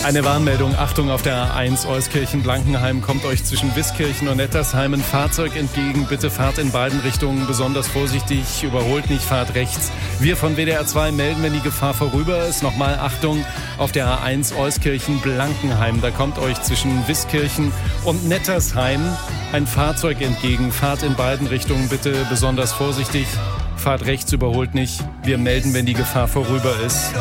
Eine Warnmeldung, Achtung, auf der A1 Euskirchen-Blankenheim kommt euch zwischen Wiskirchen und Nettersheim ein Fahrzeug entgegen. Bitte fahrt in beiden Richtungen besonders vorsichtig, überholt nicht, fahrt rechts. Wir von WDR 2 melden, wenn die Gefahr vorüber ist. Nochmal Achtung, auf der A1 Euskirchen-Blankenheim, da kommt euch zwischen Wiskirchen und Nettersheim ein Fahrzeug entgegen. Fahrt in beiden Richtungen bitte besonders vorsichtig, fahrt rechts, überholt nicht. Wir melden, wenn die Gefahr vorüber ist.